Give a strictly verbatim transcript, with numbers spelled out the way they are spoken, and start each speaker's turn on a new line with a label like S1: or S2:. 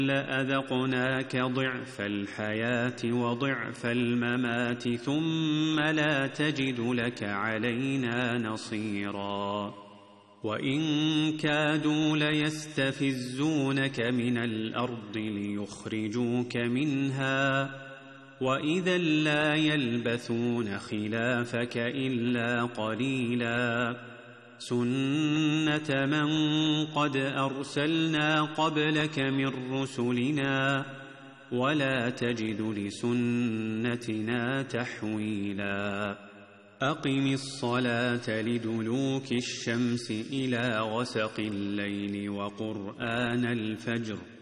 S1: لأذقناك ضعف الحياة وضعف الممات ثم لا تجد لك علينا نصيرا وإن كادوا ليستفزونك من الأرض ليخرجوك منها وإذا لا يلبثون خلافك إلا قليلا سنة من قد أرسلنا قبلك من رسلنا ولا تجد لسنتنا تحويلا أقم الصلاة لدلوك الشمس إلى غسق الليل وقرآن الفجر